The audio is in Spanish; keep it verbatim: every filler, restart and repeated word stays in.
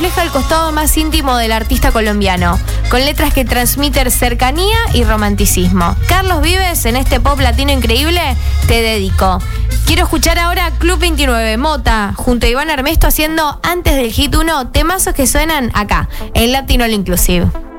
refleja el costado más íntimo del artista colombiano, con letras que transmiten cercanía y romanticismo. Carlos Vives, en este pop latino increíble, te dedico. Quiero escuchar ahora Club veintinueve, Mota, junto a Iván Armesto haciendo antes del hit uno, temazos que suenan acá, en Latino All Inclusive.